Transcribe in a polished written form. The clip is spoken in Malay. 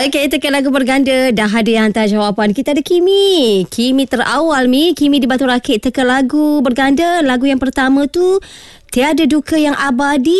Okey, teka lagu berganda. Dah ada yang hantar jawapan. Kita ada Kimi. Kimi terawal, Mi. Kimi di Batu Rakit. Teka lagu berganda. Lagu yang pertama tu, Tiada Duka Yang Abadi.